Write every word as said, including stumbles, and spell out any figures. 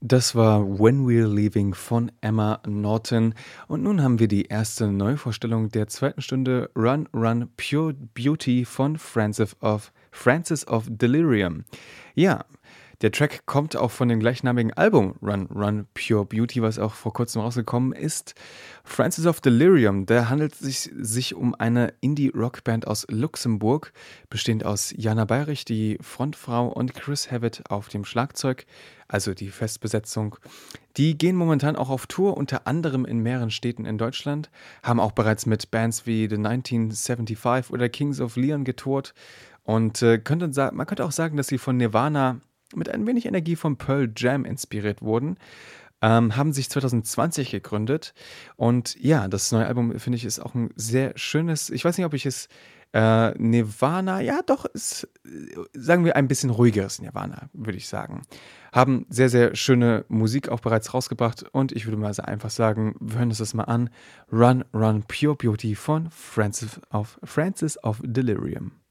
Das war „When We're Leaving“ von Emma Norton. Und nun haben wir die erste Neuvorstellung der zweiten Stunde „Run, Run, Pure Beauty“ von Francis of Francis of Delirium. Ja, der Track kommt auch von dem gleichnamigen Album „Run, Run, Pure Beauty“, was auch vor Kurzem rausgekommen ist. Francis of Delirium, da handelt es sich sich um eine Indie-Rockband aus Luxemburg, bestehend aus Jana Bayrich, die Frontfrau, und Chris Hewitt auf dem Schlagzeug, also die Festbesetzung. Die gehen momentan auch auf Tour, unter anderem in mehreren Städten in Deutschland, haben auch bereits mit Bands wie The neunzehnhundertfünfundsiebzig oder Kings of Leon getourt und, äh, könnte sa man könnte auch sagen, dass sie von Nirvana mit ein wenig Energie von Pearl Jam inspiriert wurden, ähm, haben sich zwanzig zwanzig gegründet und ja, das neue Album, finde ich, ist auch ein sehr schönes, ich weiß nicht, ob ich es äh, Nirvana, ja doch, ist, äh, sagen wir, ein bisschen ruhigeres Nirvana, würde ich sagen. Haben sehr, sehr schöne Musik auch bereits rausgebracht und ich würde mal sa einfach sagen, wir hören uns das mal an. „Run, Run, Pure Beauty“ von Francis of Francis of Delirium.